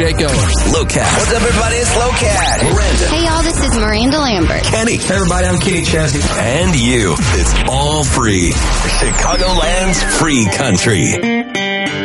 Jake Owens. Locat. What's up, everybody? It's Locat. Miranda. Hey, y'all, this is Miranda Lambert. Kenny. Hey, everybody, I'm Kenny Chesney. And you. It's all free. Chicagoland's free country.